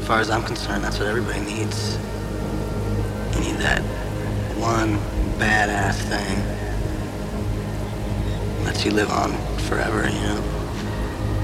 far as I'm concerned, that's what everybody needs. You need that one badass thing. Lets you live on forever, you know?